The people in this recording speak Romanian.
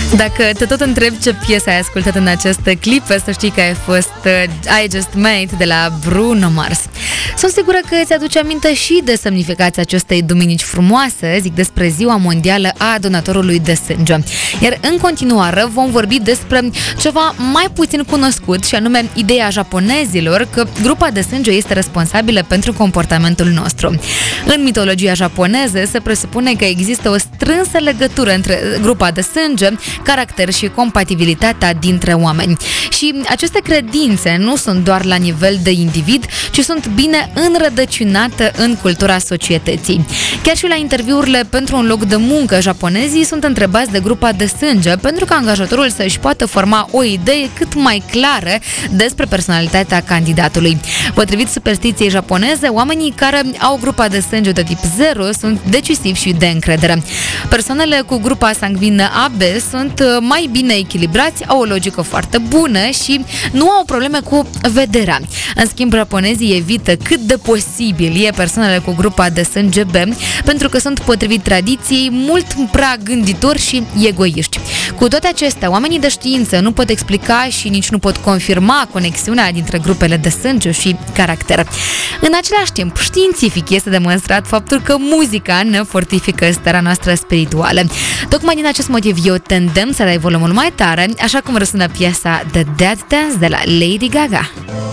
Dacă te tot întreb ce piesă ai ascultat în acest clip, să știi că ai fost I Just Made de la Bruno Mars. Sunt sigură că îți aduce aminte și de semnificația acestei duminici frumoase, zic despre Ziua Mondială a Donatorului de Sânge. Iar în continuare vom vorbi despre ceva mai puțin cunoscut, și anume ideea japonezilor că grupa de sânge este responsabilă pentru comportamentul nostru. În mitologia japoneză se presupune că există o strânsă legătură între grupa de sânge, caracter și compatibilitatea dintre oameni. Și aceste credințe nu sunt doar la nivel de individ, ci sunt bine înrădăcinate în cultura societății. Chiar și la interviurile pentru un loc de muncă, japonezii sunt întrebați de grupa de sânge pentru ca angajatorul să-și poată forma o idee cât mai clară despre personalitatea candidatului. Potrivit superstiției japoneze, oamenii care au grupa de sânge de tip 0 sunt decisivi și de încredere. Persoanele cu grupa sanguină AB sunt mai bine echilibrați, au o logică foarte bună și nu au probleme cu vederea. În schimb, japonezii evită cât de posibil persoanele cu grupa de sânge B, pentru că sunt, potrivit tradiției, mult prea gânditori și egoiști. Cu toate acestea, oamenii de știință nu pot explica și nici nu pot confirma conexiunea dintre grupele de sânge și caracter. În același timp, științific este demonstrat faptul că muzica ne fortifică starea noastră spirituală. Tocmai din acest motiv eu te îndemn să dai volumul mai tare, așa cum răsună piesa The Dead Dance de la Lady Gaga.